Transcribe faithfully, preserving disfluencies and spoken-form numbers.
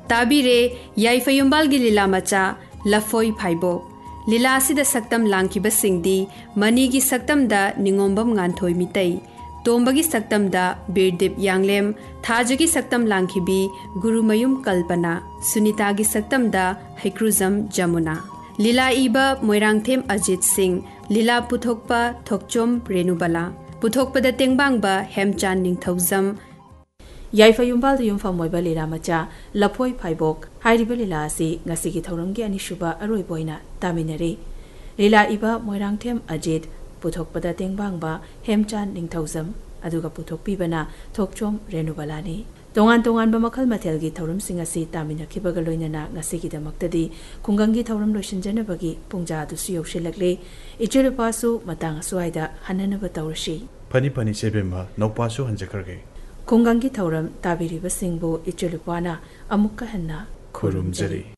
ताबीरे याइफयुम्बालगी लीला मचा लफोई फाइबोक लीला असिदा सक्तम लांखिबसिंगदी मनीगी सक्तमदा निंगोंबम गांथोई मितई तोंबगी सक्तमदा बीरदीप यांगलेम थाजगी सक्तम लांखिबी गुरुमयुम कल्पना सुनीतागी सक्तमदा हैक्रुजम जमुना लीला इबा मोइरांगथेम अजित सिंह लीला पुथोकपा थोकचोम रेणुबला पुथोकपदा तेंगबांगबा हेमचान निंगथौजम याइफयुम्बाल युमफम मोइबा लीला मचा लफोई फाइबोक हाइरिबा लीला असि ngasiगी थौरमगी अनिसुबा अरोइबोइना तामिनरे लीला इबा मोइरांगथेम अजित पुथोकपदा तेंगबांगबा हेमचान निंगथौजम अदुगा पुथोकपीबना थोकचोम रेणुबलानी तोंगान तोंगान बा मखल मथेलगी थौरमसिंग असि तामिनखिबगा लोइनना ngasigidamaktadi खुंगंगी थौरम लोइसिनजनबगी पुंजा दुसु यौसिलकले इचेलुपासु मतांग सुवाइदा हननबा तौरसि फनी फनी सेबेमा नौपासु हंजखरगे खुंगंगी थौरम ताबिरिबसिंगबु इचेलुपाना अमुक्का हन्ना खुरुमजरी।